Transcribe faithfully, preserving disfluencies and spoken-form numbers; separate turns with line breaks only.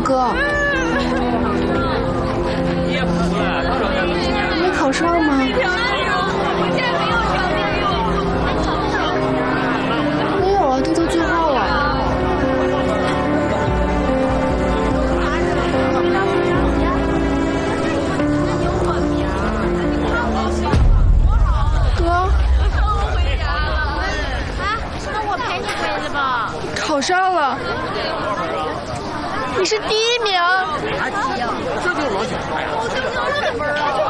哥，没考上吗？没有啊，这都句号了。哥，
那我陪你回去吧。
考上了。你是第一名，
这就是王小帅啊！